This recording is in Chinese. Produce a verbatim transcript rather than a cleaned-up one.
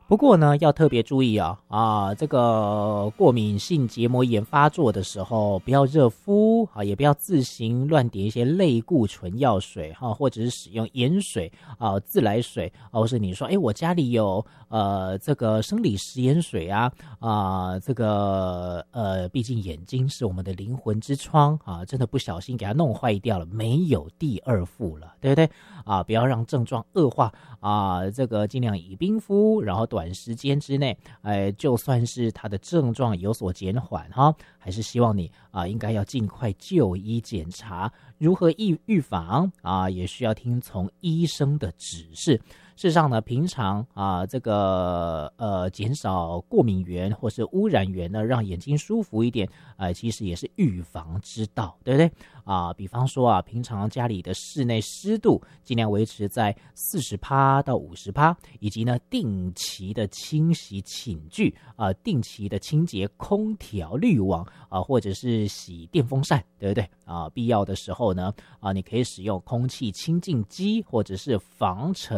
不过呢，要特别注意啊啊，这个过敏性结膜炎发作的时候，不要热敷啊，也不要自行乱点一些类固醇药水哈、啊，或者是使用盐水啊、自来水啊，或是你说，哎，我家里有呃这个生理食盐水啊啊，这个呃，毕竟眼睛是我们的灵魂之窗啊，真的不小心给它弄坏掉了，没有第二副了，对不对啊？不要让症状恶化啊，这个尽量以冰敷，然后短短时间之内，哎，就算是他的症状有所减缓哈，还是希望你啊、呃，应该要尽快就医检查。如何预预防啊，也需要听从医生的指示。事实上呢，平常啊，这个呃减少过敏源或是污染源呢，让眼睛舒服一点，呃，其实也是预防之道，对不对？啊，比方说啊，平常家里的室内湿度尽量维持在四十趴到五十趴，以及呢定期的清洗寝具啊，定期的清洁空调滤网啊，或者是洗电风扇，对不对？啊，必要的时候呢，啊，你可以使用空气清净机或者是防尘